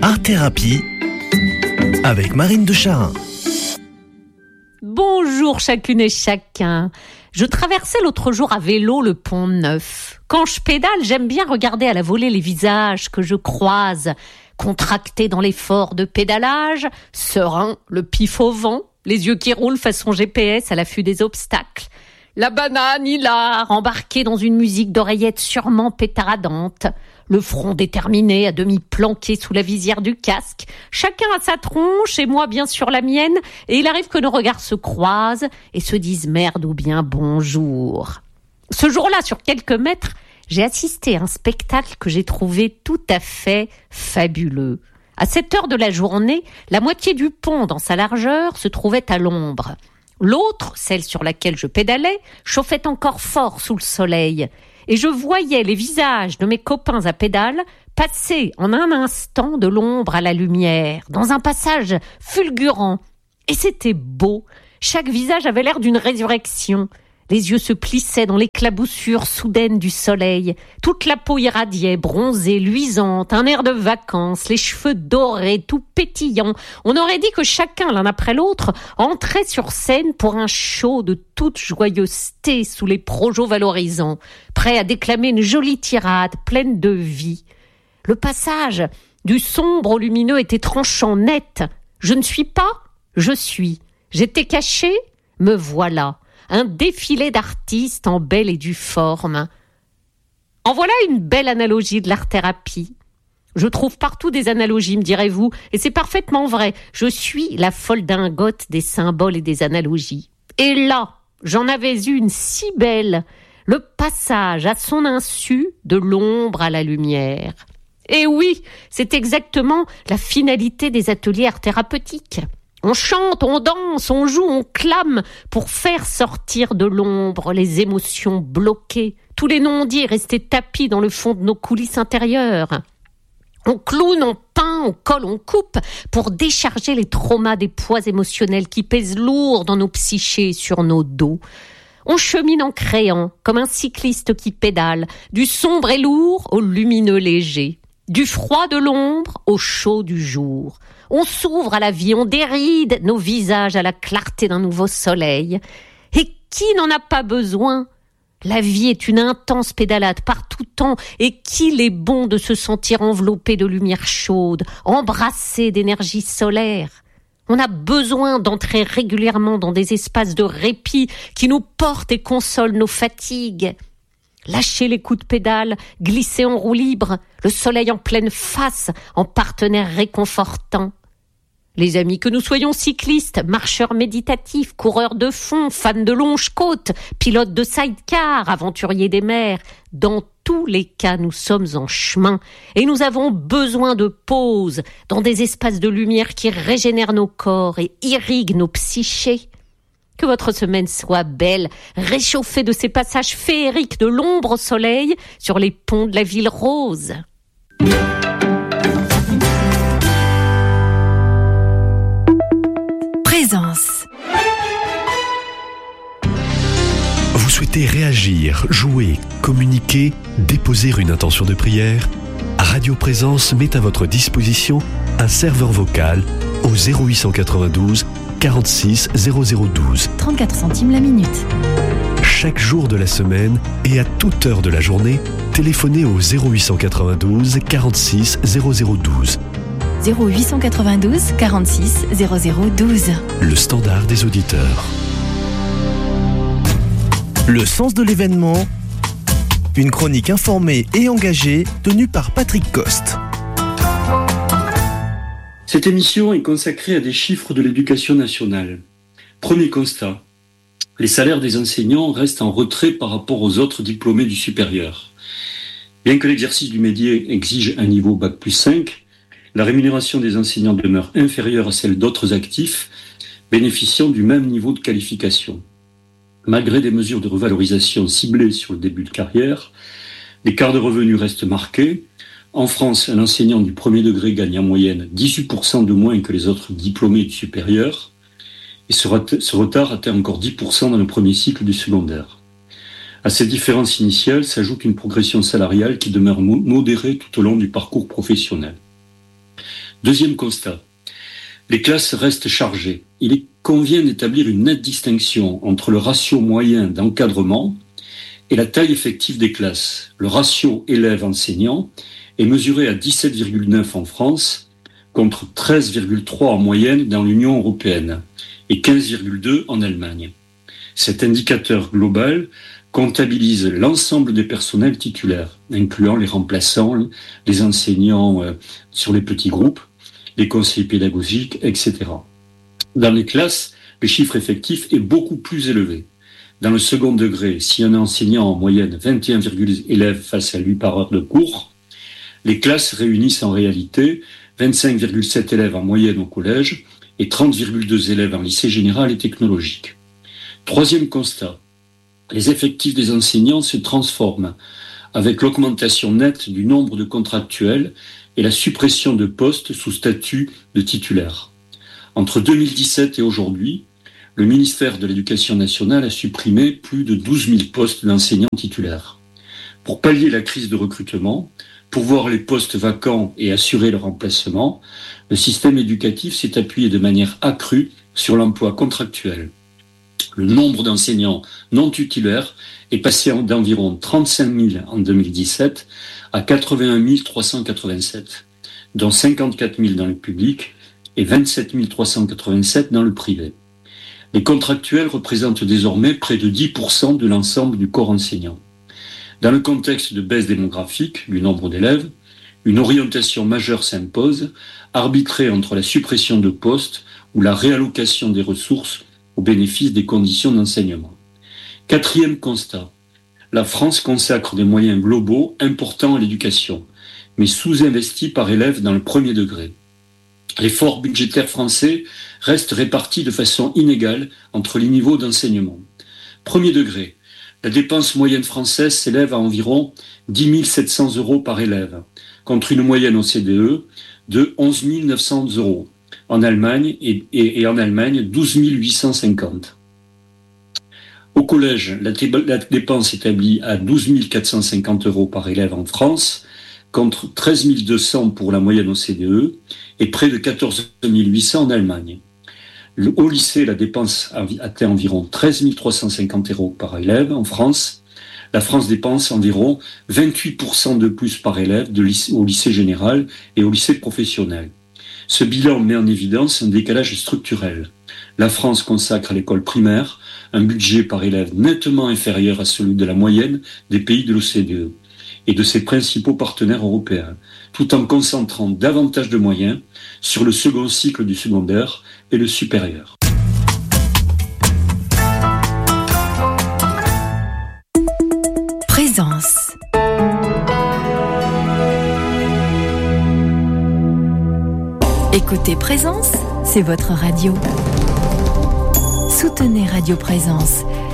Art Thérapie avec Marine de Charin. Bonjour chacune et chacun. Je traversais l'autre jour à vélo le pont Neuf. Quand je pédale, j'aime bien regarder à la volée les visages que je croise, contractés dans l'effort de pédalage, sereins, le pif au vent, les yeux qui roulent façon GPS à l'affût des obstacles. La banane hilar, embarquée dans une musique d'oreillettes sûrement pétaradante. Le front déterminé, à demi planqué sous la visière du casque. Chacun a sa tronche et moi bien sûr la mienne. Et il arrive que nos regards se croisent et se disent merde ou bien bonjour. Ce jour-là, sur quelques mètres, j'ai assisté à un spectacle que j'ai trouvé tout à fait fabuleux. À cette heure de la journée, la moitié du pont dans sa largeur se trouvait à l'ombre. L'autre, celle sur laquelle je pédalais, chauffait encore fort sous le soleil. Et je voyais les visages de mes copains à pédale passer en un instant de l'ombre à la lumière, dans un passage fulgurant. Et c'était beau. Chaque visage avait l'air d'une résurrection. Les yeux se plissaient dans l'éclaboussure soudaine du soleil. Toute la peau irradiait, bronzée, luisante, un air de vacances, les cheveux dorés, tout pétillants. On aurait dit que chacun, l'un après l'autre, entrait sur scène pour un show de toute joyeuseté sous les projos valorisants, prêt à déclamer une jolie tirade pleine de vie. Le passage du sombre au lumineux était tranchant, net. Je ne suis pas, je suis. J'étais caché, me voilà. Un défilé d'artistes en belle et due forme. En voilà une belle analogie de l'art-thérapie. Je trouve partout des analogies, me direz-vous, et c'est parfaitement vrai. Je suis la folle dingote des symboles et des analogies. Et là, j'en avais une si belle, le passage à son insu de l'ombre à la lumière. Et oui, c'est exactement la finalité des ateliers art thérapeutiques. On chante, on danse, on joue, on clame pour faire sortir de l'ombre les émotions bloquées, tous les non-dits restés tapis dans le fond de nos coulisses intérieures. On cloune, on peint, on colle, on coupe pour décharger les traumas des poids émotionnels qui pèsent lourd dans nos psychés et sur nos dos. On chemine en créant, comme un cycliste qui pédale, du sombre et lourd au lumineux léger, du froid de l'ombre au chaud du jour. On s'ouvre à la vie, on déride nos visages à la clarté d'un nouveau soleil. Et qui n'en a pas besoin ? La vie est une intense pédalade par tout temps et qu'il est bon de se sentir enveloppé de lumière chaude, embrassé d'énergie solaire. On a besoin d'entrer régulièrement dans des espaces de répit qui nous portent et consolent nos fatigues. Lâcher les coups de pédale, glisser en roue libre, le soleil en pleine face, en partenaire réconfortant. Les amis, que nous soyons cyclistes, marcheurs méditatifs, coureurs de fond, fans de longe-côte, pilotes de sidecar, aventuriers des mers, dans tous les cas, nous sommes en chemin et nous avons besoin de pause dans des espaces de lumière qui régénèrent nos corps et irriguent nos psychés. Que votre semaine soit belle, réchauffée de ces passages féeriques de l'ombre au soleil sur les ponts de la ville rose. Présence. Vous souhaitez réagir, jouer, communiquer, déposer une intention de prière ? Radio Présence met à votre disposition un serveur vocal au 0892 46 0012. 34 centimes la minute. Chaque jour de la semaine et à toute heure de la journée, téléphonez au 0892 46 0012. 0892 46 0012. Le standard des auditeurs. Le sens de l'événement, une chronique informée et engagée tenue par Patrick Coste. Cette émission est consacrée à des chiffres de l'éducation nationale. Premier constat, les salaires des enseignants restent en retrait par rapport aux autres diplômés du supérieur. Bien que l'exercice du métier exige un niveau Bac+5, la rémunération des enseignants demeure inférieure à celle d'autres actifs bénéficiant du même niveau de qualification. Malgré des mesures de revalorisation ciblées sur le début de carrière, l'écart de revenus reste marqué. En France, un enseignant du premier degré gagne en moyenne 18% de moins que les autres diplômés du supérieur, et ce retard atteint encore 10% dans le premier cycle du secondaire. À cette différence initiale s'ajoute une progression salariale qui demeure modérée tout au long du parcours professionnel. Deuxième constat. Les classes restent chargées. Il convient d'établir une nette distinction entre le ratio moyen d'encadrement et la taille effective des classes. Le ratio élève-enseignant est mesuré à 17,9 en France, contre 13,3 en moyenne dans l'Union européenne et 15,2 en Allemagne. Cet indicateur global comptabilise l'ensemble des personnels titulaires, incluant les remplaçants, les enseignants sur les petits groupes, les conseillers pédagogiques, etc. Dans les classes, le chiffre effectif est beaucoup plus élevé. Dans le second degré, si un enseignant en moyenne 21, élèves face à lui par heure de cours, les classes réunissent en réalité 25,7 élèves en moyenne au collège et 30,2 élèves en lycée général et technologique. Troisième constat, les effectifs des enseignants se transforment avec l'augmentation nette du nombre de contractuels et la suppression de postes sous statut de titulaire. Entre 2017 et aujourd'hui, le ministère de l'Éducation nationale a supprimé plus de 12 000 postes d'enseignants titulaires. Pour pallier la crise de recrutement, pourvoir les postes vacants et assurer leur remplacement, le système éducatif s'est appuyé de manière accrue sur l'emploi contractuel. Le nombre d'enseignants non titulaires est passé d'environ 35 000 en 2017 à 81 387, dont 54 000 dans le public et 27 387 dans le privé. Les contractuels représentent désormais près de 10% de l'ensemble du corps enseignant. Dans le contexte de baisse démographique du nombre d'élèves, une orientation majeure s'impose, arbitrée entre la suppression de postes ou la réallocation des ressources au bénéfice des conditions d'enseignement. Quatrième constat, la France consacre des moyens globaux importants à l'éducation, mais sous-investit par élève dans le premier degré. L'effort budgétaire français reste réparti de façon inégale entre les niveaux d'enseignement. Premier degré, la dépense moyenne française s'élève à environ 10 700 euros par élève, contre une moyenne OCDE de 11 900 euros. En Allemagne et en Allemagne 12 850. Au collège, la dépense établie à 12 450 euros par élève en France, contre 13 200 pour la moyenne OCDE et près de 14 800 en Allemagne. Au lycée, la dépense atteint environ 13 350 euros par élève en France. La France dépense environ 28% de plus par élève au lycée général et au lycée professionnel. Ce bilan met en évidence un décalage structurel. La France consacre à l'école primaire un budget par élève nettement inférieur à celui de la moyenne des pays de l'OCDE et de ses principaux partenaires européens, tout en concentrant davantage de moyens sur le second cycle du secondaire et le supérieur. Présence. Écoutez Présence, c'est votre radio. Soutenez Radio Présence,